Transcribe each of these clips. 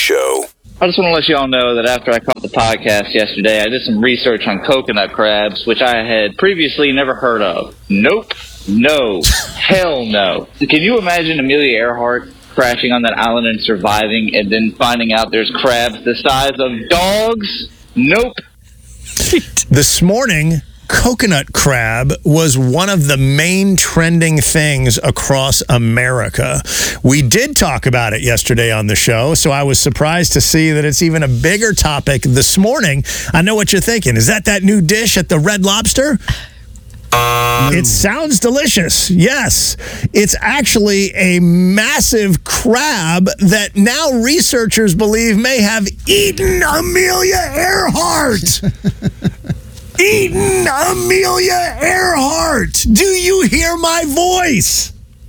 Show. I just want to let you all know that after I caught the podcast yesterday, I did some research on coconut crabs, which I had previously never heard of. Nope. No. Hell no. Can you imagine Amelia Earhart crashing on that island and surviving, and then finding out there's crabs the size of dogs? Nope. This morning, coconut crab was one of the main trending things across America. We did talk about it yesterday on the show, so I was surprised to see that it's even a bigger topic this morning. I know what you're thinking. Is that new dish at the Red Lobster? It sounds delicious. Yes. It's actually a massive crab that now researchers believe may have eaten Amelia Earhart. Eaten Amelia Earhart. Do you hear my voice?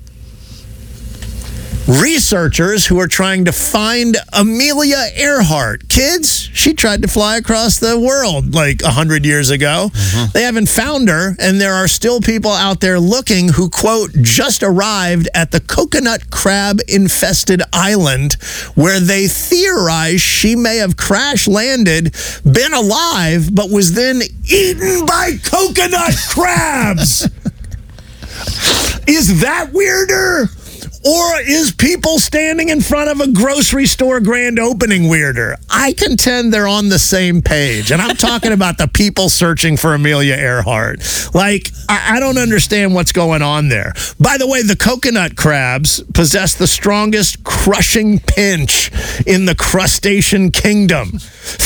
Researchers who are trying to find Amelia Earhart. Kids, she tried to fly across the world like 100 years ago. They haven't found her, and there are still people out there looking who, quote, just arrived at the coconut crab-infested island where they theorize she may have crash-landed, been alive, but was then eaten by coconut crabs. Is that weirder? Or is people standing in front of a grocery store grand opening weirder? I contend they're on the same page. And I'm talking about the people searching for Amelia Earhart. Like, I don't understand what's going on there. By the way, the coconut crabs possess the strongest crushing pinch in the crustacean kingdom.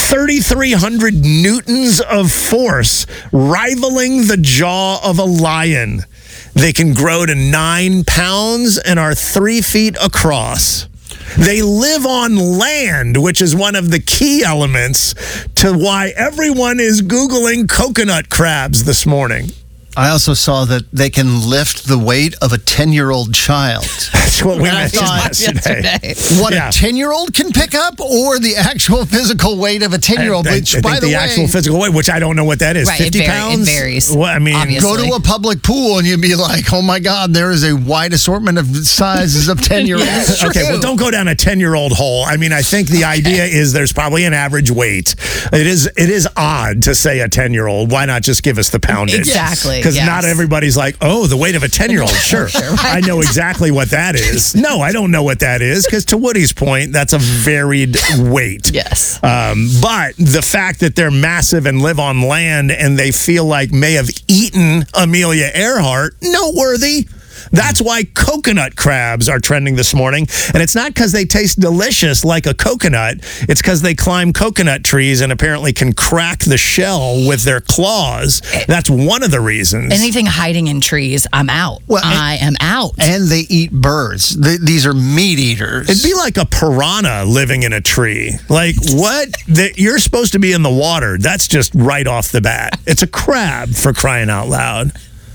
3,300 newtons of force, rivaling the jaw of a lion. They can grow to 9 pounds and are 3 feet across. They live on land, which is one of the key elements to why everyone is Googling coconut crabs this morning. I also saw that they can lift the weight of a 10-year-old child. That's what we mentioned yesterday. What a 10-year-old can pick up, or the actual physical weight of a 10-year-old? I think the actual physical weight, which I don't know what that is. Right, 50 pounds? It varies. Well, I mean, obviously. Go to a public pool and you'd be like, oh my God, there is a wide assortment of sizes of 10-year-olds. Okay, well, don't go down a 10-year-old hole. I mean, I think the idea is there's probably an average weight. It is odd to say a 10-year-old. Why not just give us the poundage? Exactly. Because not everybody's like, oh, the weight of a 10-year-old. Sure. I know exactly what that is. No, I don't know what that is, because to Woody's point, that's a varied weight. Yes. But the fact that they're massive and live on land and they feel like may have eaten Amelia Earhart, noteworthy. That's why coconut crabs are trending this morning. And it's not because they taste delicious like a coconut. It's because they climb coconut trees and apparently can crack the shell with their claws. That's one of the reasons. Anything hiding in trees, I'm out. Well, I am out. And they eat birds. These are meat eaters. It'd be like a piranha living in a tree. Like, what? You're supposed to be in the water. That's just right off the bat. It's a crab, for crying out loud.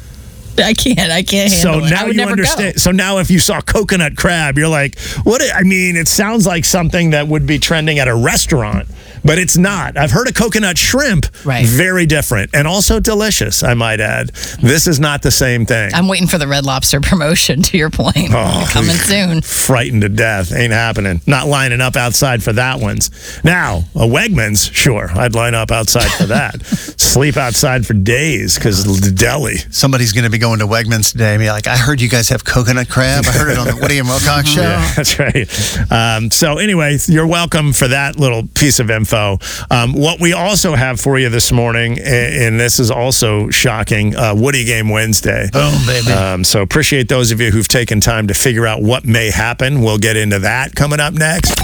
I can't handle so it. now you understand. So now if you saw coconut crab, you're like, what? I mean, it sounds like something that would be trending at a restaurant, but it's not. I've heard of coconut shrimp. Right. Very different and also delicious, I might add. This is not the same thing. I'm waiting for the Red Lobster promotion, to your point. Coming soon. Frightened to death. Ain't happening. Not lining up outside for that ones. Now, a Wegmans, sure. I'd line up outside for that. Sleep outside for days because the deli. Somebody's going to be going to Wegmans today and be like, I heard you guys have coconut crab. I heard it on the Woody and Wilcox show. Yeah, that's right. So anyway, you're welcome for that little piece of info. What we also have for you this morning, and this is also shocking, Woody Game Wednesday. Oh, baby. So appreciate those of you who've taken time to figure out what may happen. We'll get into that coming up next.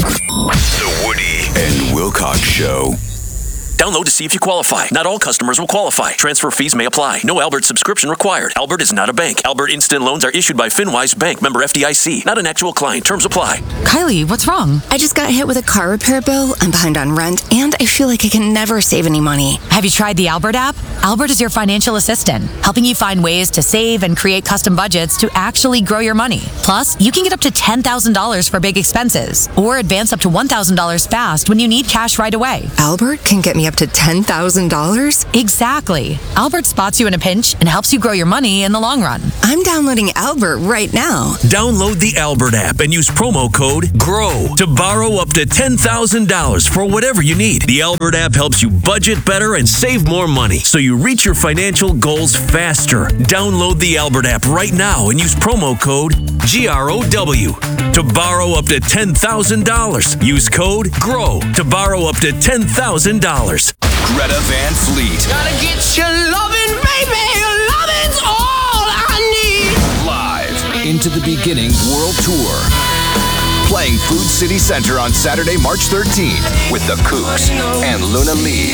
The Woody and Wilcox Show. Download to see if you qualify. Not all customers will qualify. Transfer fees may apply. No Albert subscription required. Albert is not a bank. Albert Instant Loans are issued by FinWise Bank, member FDIC. Not an actual client. Terms apply. Kylie, what's wrong? I just got hit with a car repair bill. I'm behind on rent, and I feel like I can never save any money. Have you tried the Albert app? Albert is your financial assistant, helping you find ways to save and create custom budgets to actually grow your money. Plus, you can get up to $10,000 for big expenses, or advance up to $1,000 fast when you need cash right away. Albert can get me up to $10,000? Exactly. Albert spots you in a pinch and helps you grow your money in the long run. I'm downloading Albert right now. Download the Albert app and use promo code GROW to borrow up to $10,000 for whatever you need. The Albert app helps you budget better and save more money so you reach your financial goals faster. Download the Albert app right now and use promo code GROW to borrow up to $10,000. Use code GROW to borrow up to $10,000. Greta Van Fleet. Gotta get your lovin', baby. Your lovin's all I need. Live into the beginning world tour. Playing Food City Center on Saturday, March 13th with the Kooks and Luna Lee.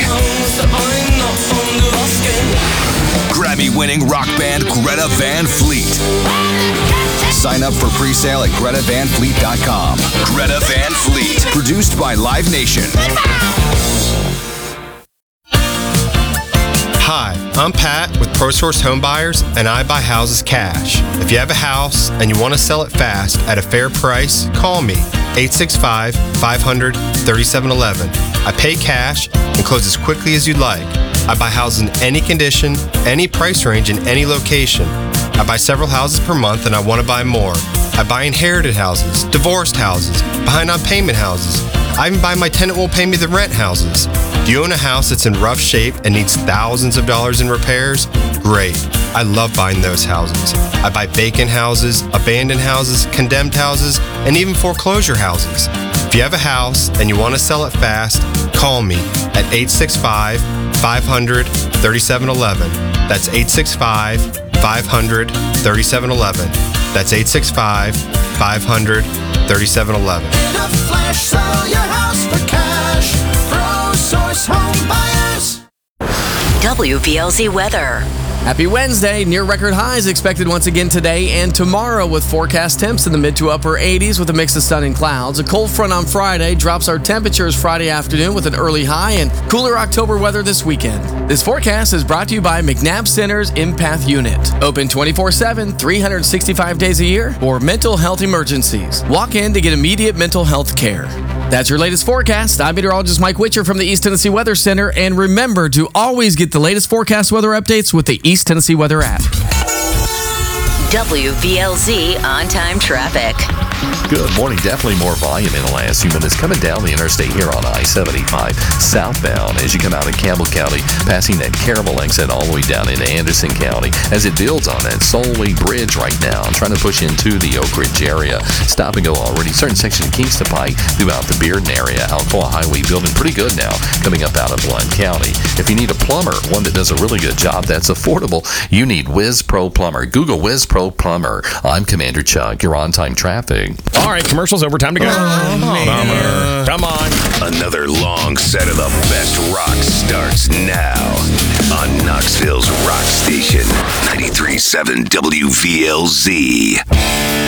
Grammy-winning rock band Greta Van Fleet. Sign up for pre-sale at GretaVanFleet.com. Greta Van Fleet. Produced by Live Nation. Hi, I'm Pat with ProSource Home Buyers, and I buy houses cash. If you have a house and you want to sell it fast at a fair price, call me, 865-500-3711. I pay cash and close as quickly as you'd like. I buy houses in any condition, any price range, in any location. I buy several houses per month and I want to buy more. I buy inherited houses, divorced houses, behind on payment houses. I even buy my tenant won't pay me the rent houses. Do you own a house that's in rough shape and needs thousands of dollars in repairs? Great. I love buying those houses. I buy vacant houses, abandoned houses, condemned houses, and even foreclosure houses. If you have a house and you want to sell it fast, call me at 865-500-3711. That's 865-500-3711. That's 865-500-3711. In a flash, sell your house for cash. ProSource Home Buyers. WVLZ weather. Happy Wednesday. Near record highs expected once again today and tomorrow with forecast temps in the mid to upper 80s with a mix of sun and clouds. A cold front on Friday drops our temperatures Friday afternoon with an early high and cooler October weather this weekend. This forecast is brought to you by McNabb Center's Empath Unit. Open 24/7, 365 days a year for mental health emergencies. Walk in to get immediate mental health care. That's your latest forecast. I'm meteorologist Mike Witcher from the East Tennessee Weather Center. And remember to always get the latest forecast weather updates with the East Tennessee Weather app. WVLZ on-time traffic. Good morning. Definitely more volume in the last few minutes coming down the interstate here on I-75 southbound as you come out of Campbell County, passing that Caramel exit all the way down into Anderson County as it builds on that Solway Bridge right now, trying to push into the Oak Ridge area. Stop and go already. Certain section of Kingston Pike throughout the Bearden area. Alcoa Highway building pretty good now coming up out of Blount County. If you need a plumber, one that does a really good job that's affordable, you need Whiz Pro Plumber. Google Whiz Pro Plumber. I'm Commander Chuck. You're on-time traffic. All right, commercials over. Time to go. Bummer. Come on. Another long set of the best rock starts now on Knoxville's Rock Station, 93.7 WVLZ.